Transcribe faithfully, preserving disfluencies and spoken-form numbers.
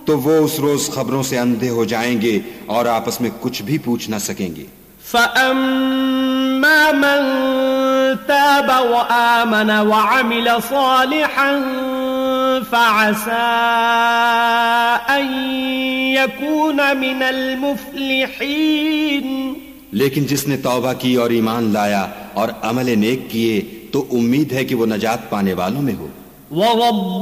तो वो उस रोज खबरों से अंधे हो जाएंगे और आपस में कुछ भी पूछ ना सकेंगे। फ़अम्मा मन ताब व आमन व अमिल सालिहन फ़असा अन यकून मिनल मुफ़्लिहीन। लेकिन जिसने तौबा की और ईमान लाया और अमल नेक किए तो उम्मीद है कि वो नजात पाने वालों में हो।